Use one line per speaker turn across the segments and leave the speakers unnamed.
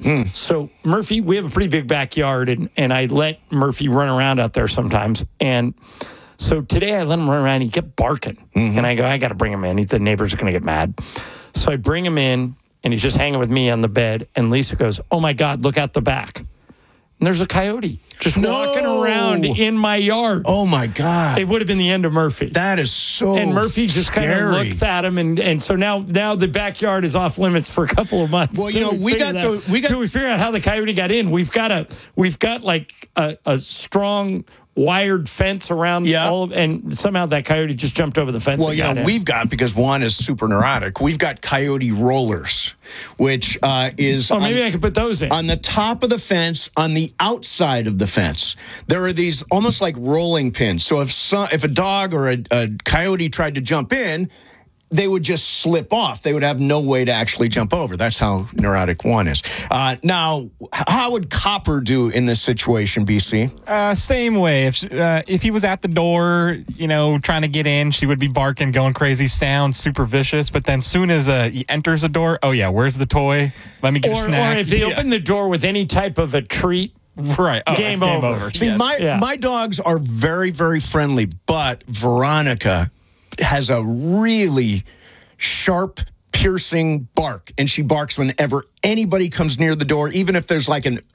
So Murphy, we have a pretty big backyard, and I let Murphy run around out there sometimes. And so today I let him run around. He kept barking. And I go, I got to bring him in. The neighbors are going to get mad. So I bring him in, and he's just hanging with me on the bed. And Lisa goes, oh, my God, look out the back. And there's a coyote just walking around in my yard.
Oh, my God.
It would have been the end of Murphy.
That is so
And Murphy just kind of
scary.
looks at him. And so now the backyard is off limits for a couple of months.
Well, till we
figure out how the coyote got in. We've got like a strong wired fence around all of, and somehow that coyote just jumped over the fence.
Well, we've got, because Juan is super neurotic, we've got coyote rollers, which is...
Oh, maybe I could put those in.
On the top of the fence, on the outside of the fence, there are these almost like rolling pins. So if a dog or a coyote tried to jump in, they would just slip off. They would have no way to actually jump over. That's how neurotic Juan is. Now, how would Copper do in this situation, BC?
Same way. If he was at the door, trying to get in, she would be barking, going crazy, sounds super vicious. But then soon as he enters the door, oh yeah, where's the toy? Let me get a snack.
Or if he opened the door with any type of a treat,
right?
Game over.
See, my dogs are very, very friendly, but Veronica has a really sharp, piercing bark, and she barks whenever anybody comes near the door. Even if there's like an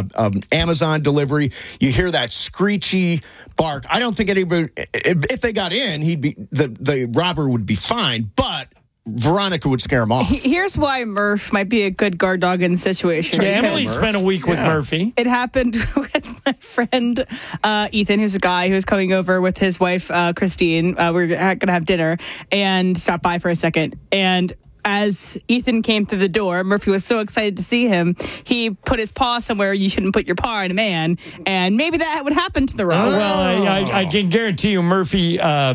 Amazon delivery, you hear that screechy bark. I don't think anybody, if they got in, the robber would be fine, but Veronica would scare him off.
Here's why Murph might be a good guard dog in the situation.
Yeah, Emily spent a week with Murphy.
It happened with my friend Ethan, who's a guy who's coming over with his wife, Christine. We're going to have dinner and stop by for a second. And as Ethan came through the door, Murphy was so excited to see him, he put his paw somewhere you shouldn't put your paw in a man. And maybe that would happen to the robber.
Well, I can guarantee you Murphy,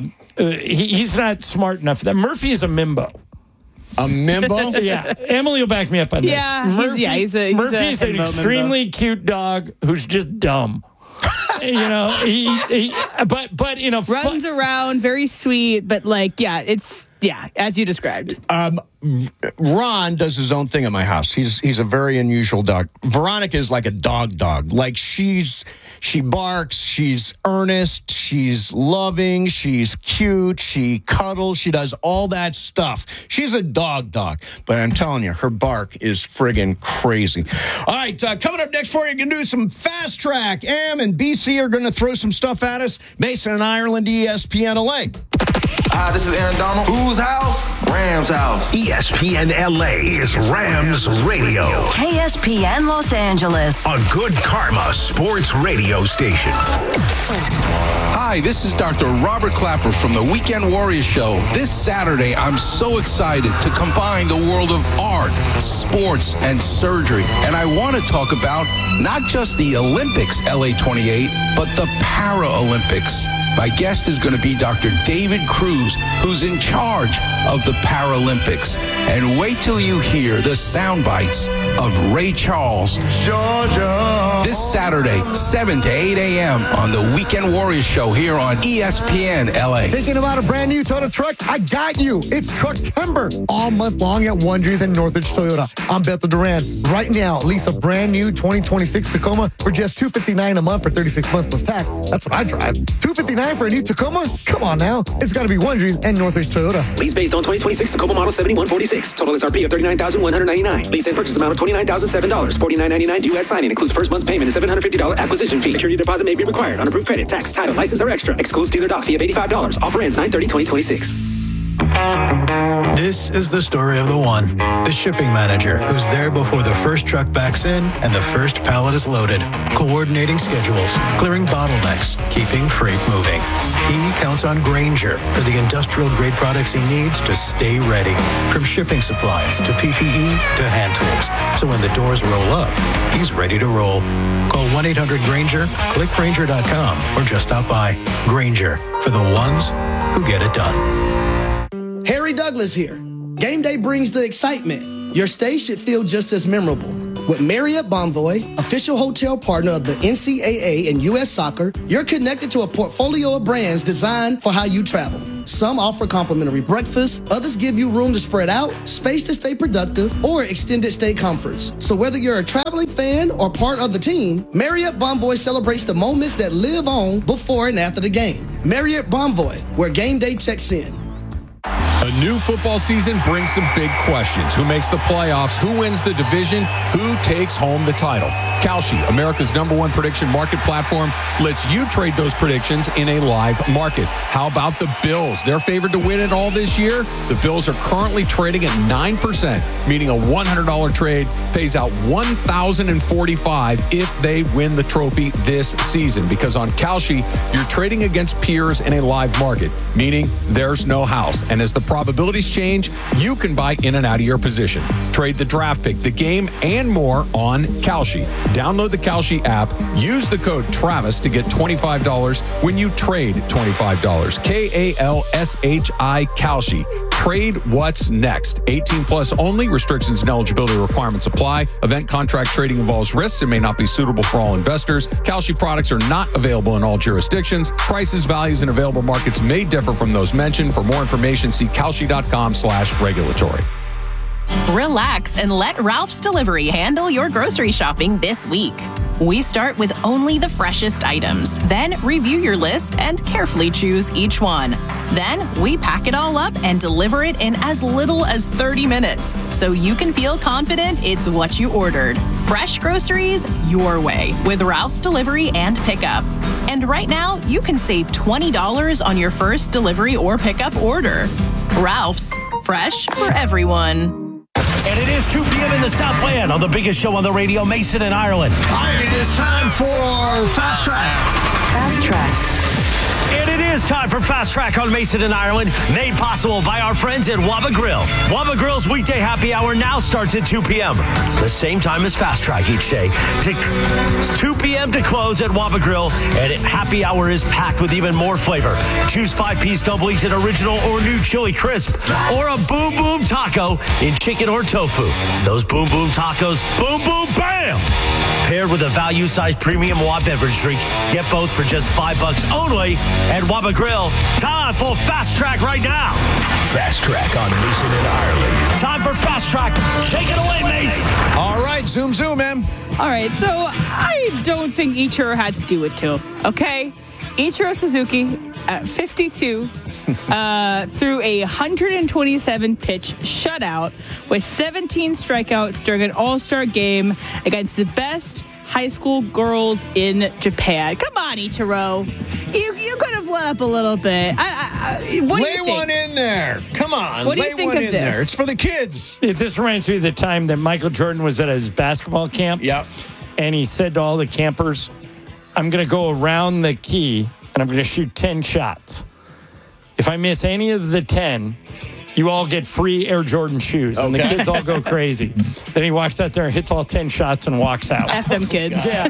he's not smart enough for that. Murphy is a mimbo.
A mimbo?
Yeah. Emily will back me up on this.
Murphy's
an extremely cute dog who's just dumb. But in a
runs around, very sweet, but as you described.
Ron does his own thing at my house. He's a very unusual dog. Veronica is like a dog. Like she barks, she's earnest, she's loving, she's cute, she cuddles, she does all that stuff. She's a dog. But I'm telling you, her bark is friggin' crazy. All right, coming up next for you, going to do some fast track. Am and BC are going to throw some stuff at us. Mason and Ireland, ESPN LA.
Hi, this is Aaron Donald. Whose house? Rams house.
ESPN LA is Rams Radio.
KSPN Los Angeles.
A good karma sports radio station.
Hi, this is Dr. Robert Clapper from the Weekend Warriors Show. This Saturday, I'm so excited to combine the world of art, sports, and surgery. And I want to talk about not just the Olympics, LA 28, but the Paralympics. My guest is going to be Dr. David Cruz, who's in charge of the Paralympics. And wait till you hear the sound bites of Ray Charles. Georgia. This Saturday, 7 to 8 a.m. on the Weekend Warriors Show here on ESPN LA.
Thinking about a brand new Toyota truck? I got you. It's Truck Timber all month long at Wondries and Northridge Toyota. I'm Bethel Duran. Right now, lease a brand new 2026 Tacoma for just $259 a month for 36 months plus tax. That's what I drive. $259 for a new Tacoma? Come on now. It's got to be Wondries and Northridge Toyota.
Lease based on 2026 Tacoma model 7146. Total SRP of $39,199. Lease and purchase amount of $29,007. $49.99 due at signing. Includes first month payment and $750 acquisition fee. Security deposit may be required. On approved credit, tax, title, license, or extra. Excludes dealer dock fee of $85. Offer ends 9/30/2026.
This is the story of the one, the shipping manager, who's there before the first truck backs in and the first pallet is loaded, coordinating schedules, clearing bottlenecks, keeping freight moving. He counts on Grainger for the industrial-grade products he needs to stay ready, from shipping supplies to PPE to hand tools. So when the doors roll up, he's ready to roll. Call 1-800-GRAINGER, click Grainger.com, or just stop by. Grainger, for the ones who get it done.
Harry Douglas here. Game day brings the excitement. Your stay should feel just as memorable. With Marriott Bonvoy, official hotel partner of the NCAA and U.S. Soccer, you're connected to a portfolio of brands designed for how you travel. Some offer complimentary breakfast, others give you room to spread out, space to stay productive, or extended stay comforts. So whether you're a traveling fan or part of the team, Marriott Bonvoy celebrates the moments that live on before and after the game. Marriott Bonvoy, where game day checks in.
A new football season brings some big questions. Who makes the playoffs? Who wins the division? Who takes home the title? Kalshi, America's #1 prediction market platform, lets you trade those predictions in a live market. How about the Bills? They're favored to win it all this year. The Bills are currently trading at 9%, meaning a $100 trade pays out $1,045 if they win the trophy this season. Because on Kalshi, you're trading against peers in a live market, meaning there's no house. And as the probabilities change, you can buy in and out of your position. Trade the draft pick, the game, and more on Kalshi. Download the Kalshi app. Use the code TRAVIS to get $25 when you trade $25. KALSHI Kalshi. Trade what's next. 18 plus only. Restrictions and eligibility requirements apply. Event contract trading involves risks and may not be suitable for all investors. Kalshi products are not available in all jurisdictions. Prices, values, and available markets may differ from those mentioned. For more information, see kalshi.com/regulatory.
Relax and let Ralph's Delivery handle your grocery shopping this week. We start with only the freshest items, then review your list and carefully choose each one. Then we pack it all up and deliver it in as little as 30 minutes, so you can feel confident it's what you ordered. Fresh groceries your way with Ralph's Delivery and Pickup. And right now, you can save $20 on your first delivery or pickup order. Ralph's, fresh for everyone.
And it is 2 p.m. in the Southland on the biggest show on the radio, Mason and Ireland.
All right, it is time for Fast Track.
Fast Track. And it is time for Fast Track on Mason and Ireland, made possible by our friends at Waba Grill. Waba Grill's weekday happy hour now starts at 2 p.m., the same time as Fast Track each day. It's 2 p.m. to close at Waba Grill, and happy hour is packed with even more flavor. Choose 5-piece dumplings in original or new chili crisp, or a Boom Boom Taco in chicken or tofu. Those Boom Boom Tacos, boom, boom, bam! Paired with a value-sized premium Waba beverage drink. Get both for just $5 only at Waba Grill. Time for Fast Track right now.
Fast Track on Mason and Ireland.
Time for Fast Track. Shake it away, Mace.
All right, zoom, man.
All right, so I don't think Ichiro had to do it too, okay? Ichiro Suzuki at 52 threw a 127-pitch shutout with 17 strikeouts during an all-star game against the best high school girls in Japan. Come on, Ichiro. You could have let up a little bit. What do you think?
Lay one in there. Come on.
What do you think
one
of
in
this?
there. It's for the kids.
This reminds me of the time that Michael Jordan was at his basketball camp.
Yep.
And he said to all the campers, I'm going to go around the key and I'm going to shoot 10 shots. If I miss any of the 10, you all get free Air Jordan shoes. And the kids all go crazy. Then he walks out there and hits all 10 shots and walks out.
F them kids.
Yeah.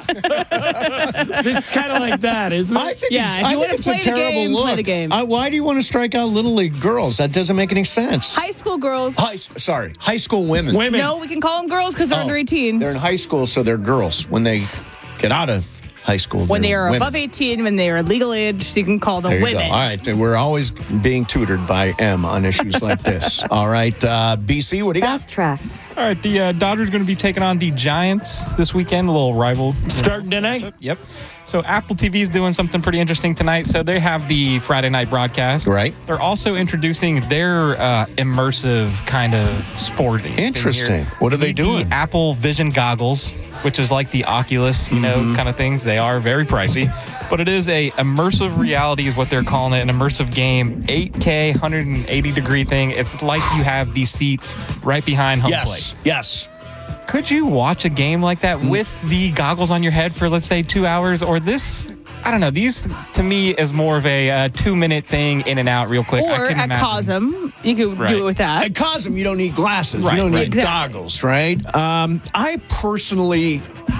This is kind of like that, isn't it?
I think
Yeah, if you want to
it's
play
a
the
terrible
game,
look.
play the game.
Why do you want to strike out Little League girls? That doesn't make any sense.
High school girls.
High school women.
No, we can call them girls because they're under 18.
They're in high school, so they're girls. When they get out of high school,
When they
they're
are
women.
above 18, when they are legal age, you can call them
There you
women.
go. All right, we're always being tutored by M on issues like this. All right, BC, what do you got?
Fast Track. All right, the Dodgers are going to be taking on the Giants this weekend, a little rival.
Starting tonight?
Yep. So Apple TV is doing something pretty interesting tonight. So they have the Friday night broadcast.
Right.
They're also introducing their immersive kind of sport. thing
Interesting.
here.
What are they doing?
The Apple Vision goggles, which is like the Oculus, kind of things. They are very pricey, but it is a immersive reality is what they're calling it, an immersive game, 8K, 180-degree thing. It's like you have these seats right behind home plate.
Yes.
Could you watch a game like that with the goggles on your head for, let's say, 2 hours? Or this, I don't know, these to me is more of a 2-minute thing in and out real quick.
Or at Cosm, you could do it with that.
At Cosm, you don't need glasses.
Right,
you don't need
Exactly.
goggles, right? I personally,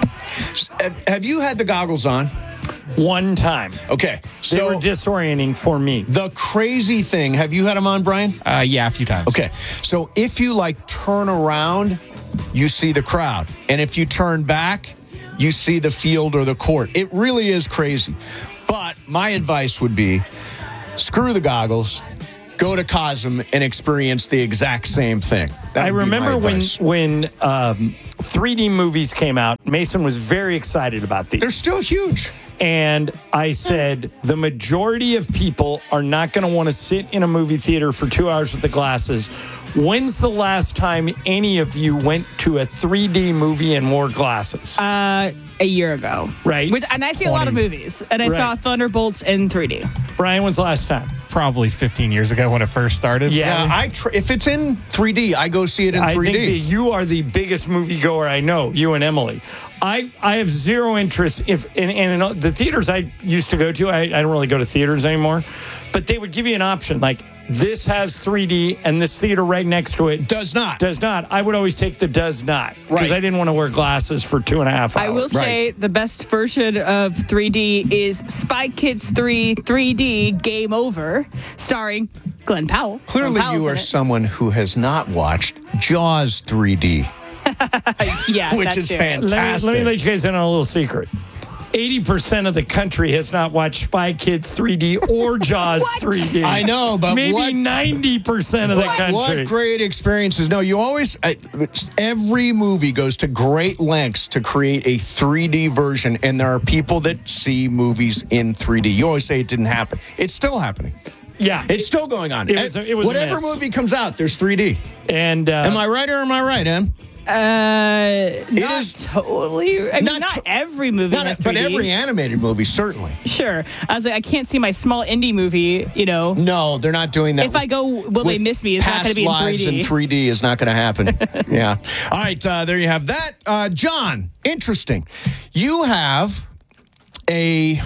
have you had the goggles on?
One time.
Okay.
They
So
were disorienting for me.
the crazy thing, have you had them on, Brian?
Yeah, a few times.
Okay. So if you turn around, you see the crowd. And if you turn back, you see the field or the court. It really is crazy. But my advice would be screw the goggles, go to Cosm and experience the exact same thing.
I remember when 3D movies came out, Mason was very excited about these.
They're still huge.
And I said, the majority of people are not going to want to sit in a movie theater for 2 hours with the glasses. When's the last time any of you went to a 3D movie and wore glasses?
A year ago.
Right.
And I see a lot of movies. And I saw Thunderbolts in 3D.
Brian, when's the last time?
Probably 15 years ago when it first started.
Yeah.
If it's in 3D, I go see it in 3D.
I think that you are the biggest moviegoer I know, you and Emily. I have zero interest in the theaters I used to go to. I don't really go to theaters anymore, but they would give you an option like, this has 3D and this theater right next to it
does not.
I would always take the does not because I didn't want to wear glasses for 2.5 hours.
I will say the best version of 3D is Spy Kids 3 3D Game Over, starring Glenn Powell.
Clearly, you are someone who has not watched Jaws 3D.
Yeah,
which is fantastic.
Let me let you guys in on a little secret. 80% of the country has not watched Spy Kids 3D or Jaws 3D.
I know, but
maybe 90% of the country.
What great experiences. No, you always, every movie goes to great lengths to create a 3D version, and there are people that see movies in 3D. You always say it didn't happen. It's still happening.
Yeah.
It's still going on.
It was
Whatever movie comes out, there's 3D.
And
am I right or am I right, Em?
Not totally. I mean, not every movie has 3D.
But every animated movie, certainly.
Sure. I was like, I can't see my small indie movie,
No, they're not doing that.
If I go, will they miss me? It's not going to be in 3D.
Past lives in 3D is not going to happen. Yeah. All right, there you have that. John, interesting. You have a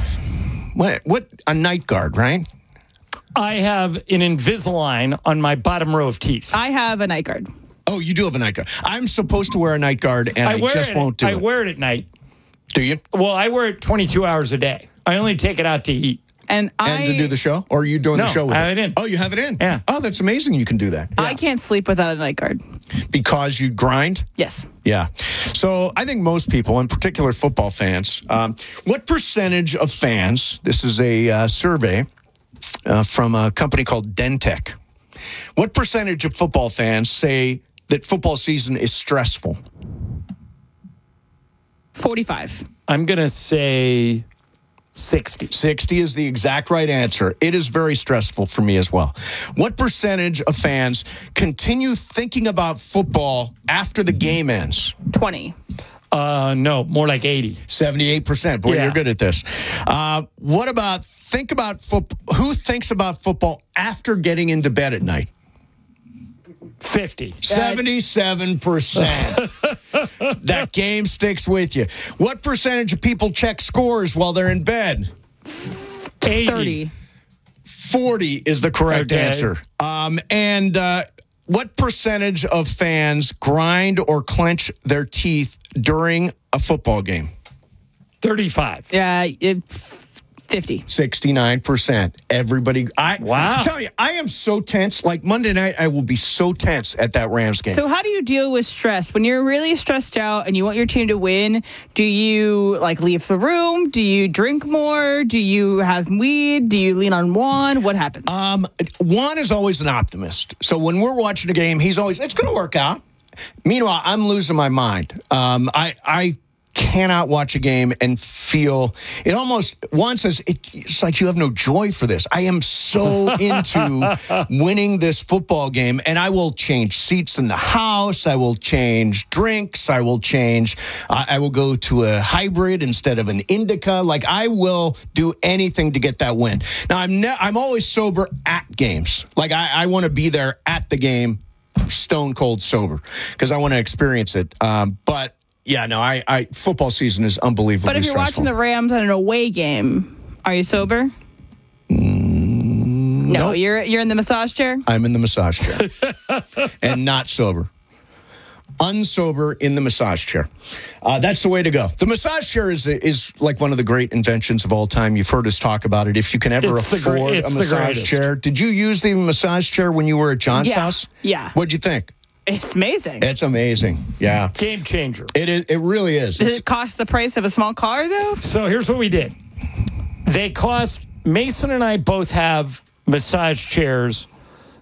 night guard, right?
I have an Invisalign on my bottom row of teeth.
I have a night guard.
Oh, you do have a night guard. I'm supposed to wear a night guard, and I just won't do it.
I wear it at night.
Do you?
Well, I wear it 22 hours a day. I only take it out to eat.
And
to do the show? Or are you doing the show with
I have it in.
Oh, you have it in?
Yeah.
Oh, that's amazing you can do that.
I can't sleep without a night guard.
Because you grind?
Yes.
Yeah. So I think most people, in particular football fans, what percentage of fans, this is a survey from a company called Dentech, what percentage of football fans say that football season is stressful?
45.
I'm going to say 60.
60 is the exact right answer. It is very stressful for me as well. What percentage of fans continue thinking about football after the game ends?
20.
No, more like 80.
78%. Boy, you're good at this. What about who thinks about football after getting into bed at night?
50.
77%. That game sticks with you. What percentage of people check scores while they're in bed?
30.
40 is the correct answer. And what percentage of fans grind or clench their teeth during a football game?
35.
Yeah, 50.
69%. Everybody.
Wow.
I tell you, I am so tense. Like Monday night, I will be so tense at that Rams game.
So how do you deal with stress? When you're really stressed out and you want your team to win, do you leave the room? Do you drink more? Do you have weed? Do you lean on Juan? What happens?
Juan is always an optimist. So when we're watching a game, he's always, it's going to work out. Meanwhile, I'm losing my mind. I cannot watch a game and feel it. Almost Juan says it's like you have no joy for this. I am so into winning this football game, and I will change seats in the house. I will change drinks. I will go to a hybrid instead of an indica. Like I will do anything to get that win. Now I'm always sober at games. Like I want to be there at the game, stone cold sober, because I want to experience it. But yeah, no, I football season is unbelievably
But if you're
stressful.
watching the Rams at an away game, are you sober? No,
nope.
you're in the massage chair?
I'm in the massage chair. And not sober. Unsober in the massage chair. That's the way to go. The massage chair is like one of the great inventions of all time. You've heard us talk about it. If you can ever afford a massage chair. Did you use the massage chair when you were at John's house?
Yeah.
What'd you think?
It's amazing.
It's amazing. Yeah.
Game changer.
It is. It really is.
Does it cost the price of a small car, though?
So here's what we did. Mason and I both have massage chairs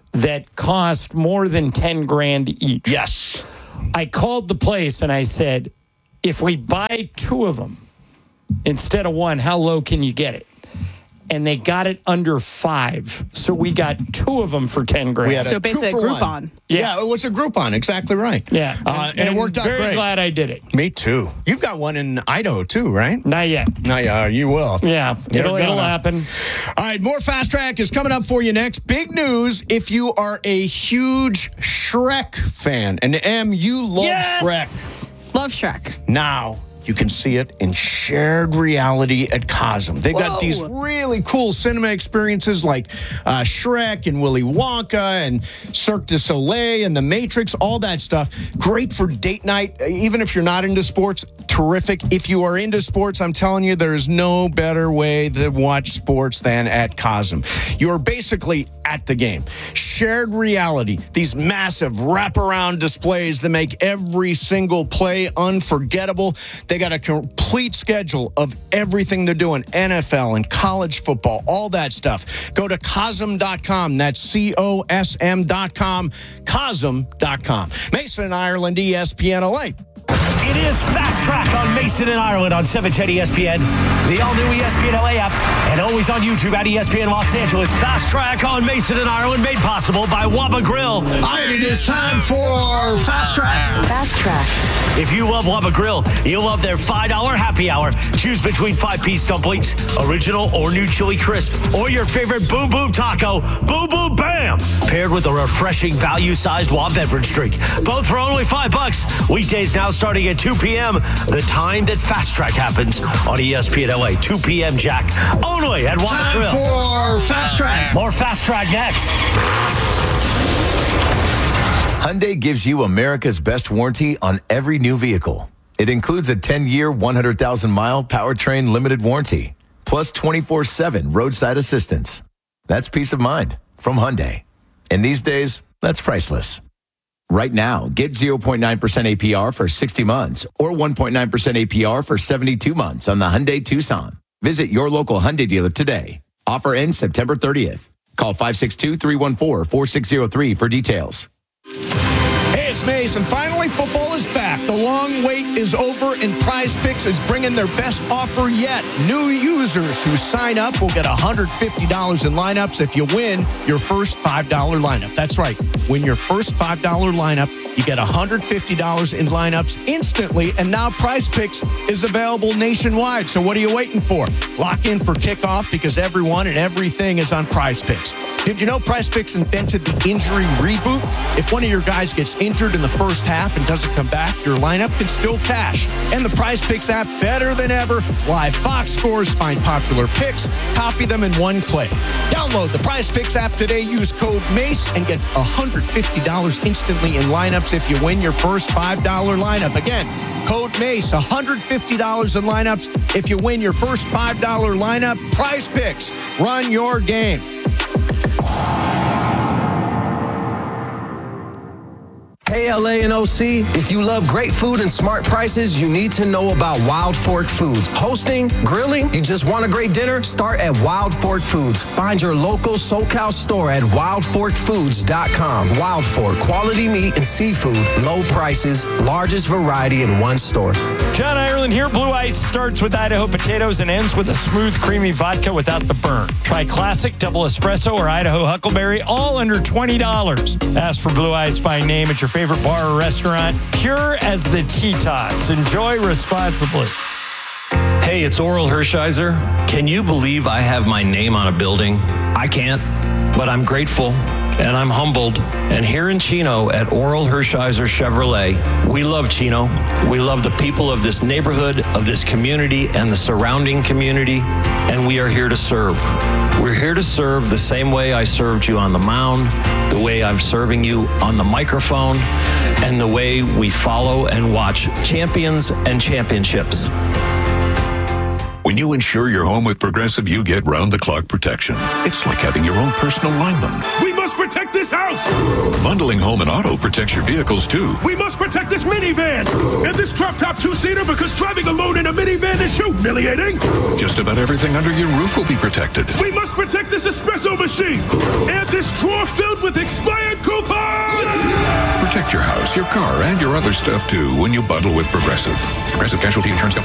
that cost more than 10 grand each.
Yes.
I called the place and I said, if we buy 2 of them instead of 1, how low can you get it? And they got it under 5. So we got 2 of them for 10 grand.
So basically a Groupon.
Yeah, it was a Groupon. Exactly right.
Yeah.
And it worked out great.
Very glad I did it.
Me too. You've got one in Idaho too, right?
Not yet.
Not yet. You will.
Yeah. It'll happen.
All right. More Fast Track is coming up for you next. Big news if you are a huge Shrek fan. And M, you love Shrek.
Love Shrek.
Now, you can see it in shared reality at Cosm. They've got these really cool cinema experiences like Shrek and Willy Wonka and Cirque du Soleil and The Matrix, all that stuff. Great for date night, even if you're not into sports. Terrific. If you are into sports, I'm telling you, there is no better way to watch sports than at Cosm. You're basically at the game. Shared reality, these massive wraparound displays that make every single play unforgettable. They got a complete schedule of everything they're doing, NFL and college football, all that stuff. Go to Cosm.com. That's COSM.com, Cosm.com. Mason and Ireland, ESPN LA.
It is Fast Track on Mason and Ireland on 710 ESPN, the all-new ESPN LA app, and always on YouTube at ESPN Los Angeles. Fast Track on Mason and Ireland, made possible by Waba Grill.
And it is time for Fast Track.
Fast Track.
If you love Waba Grill, you'll love their $5 happy hour. Choose between 5-piece dumplings, original or new chili crisp, or your favorite Boom Boom Taco, Boom Boom Bam, paired with a refreshing value-sized Wab beverage drink. Both for only $5. Weekdays now starting at 2 p.m., the time that Fast Track happens on ESPN LA. 2 p.m. Jack, only at Waba Grill.
Time for Fast Track.
More Fast Track next.
Hyundai gives you America's best warranty on every new vehicle. It includes a 10-year, 100,000-mile powertrain limited warranty, plus 24/7 roadside assistance. That's peace of mind from Hyundai. And these days, that's priceless. Right now, get 0.9% APR for 60 months or 1.9% APR for 72 months on the Hyundai Tucson. Visit your local Hyundai dealer today. Offer ends September 30th. Call 562-314-4603 for details.
Hey, it's Mason. Finally, football is back. The long wait is over, and Prize Picks is bringing their best offer yet. New users who sign up will get $150 in lineups if you win your first $5 lineup. That's right. Win your first $5 lineup, you get $150 in lineups instantly, and now Prize Picks is available nationwide. So what are you waiting for? Lock in for kickoff because everyone and everything is on Prize Picks. Did you know Prize Picks invented the injury reboot? If one of your guys gets injured in the first half and doesn't come back, your lineup can still cash. And the Prize Picks app, better than ever. Live box scores, find popular picks, copy them in one click. Download the Prize Picks app today. Use code MACE and get $150 instantly in lineups if you win your first $5 lineup. Again, code MACE, $150 in lineups if you win your first $5 lineup. Prize Picks, run your game.
Hey, LA and OC, if you love great food and smart prices, you need to know about Wild Fork Foods. Hosting, grilling, you just want a great dinner? Start at Wild Fork Foods. Find your local SoCal store at wildforkfoods.com. Wild Fork, quality meat and seafood, low prices, largest variety in one store.
John Ireland here. Blue Ice starts with Idaho potatoes and ends with a smooth, creamy vodka without the burn. Try classic, double espresso, or Idaho huckleberry, all under $20. Ask for Blue Ice by name at your favorite bar or restaurant. Pure as the Tetons. Enjoy responsibly.
Hey, it's Oral Hershiser. Can you believe I have my name on a building? I can't, but I'm grateful. And I'm humbled. And here in Chino at Oral Hershiser Chevrolet, we love Chino. We love the people of this neighborhood, of this community, and the surrounding community. And we are here to serve. We're here to serve the same way I served you on the mound, the way I'm serving you on the microphone, and the way we follow and watch champions and championships.
When When you insure your home with Progressive, you get round-the-clock protection. It's like having your own personal lineman.
We must protect this house!
Bundling home and auto protects your vehicles, too.
We must protect this minivan! And this drop-top two-seater, because driving alone in a minivan is humiliating!
Just about everything under your roof will be protected.
We must protect this espresso machine! And this drawer filled with expired coupons!
Protect your house, your car, and your other stuff, too, when you bundle with Progressive. Progressive Casualty Insurance Company.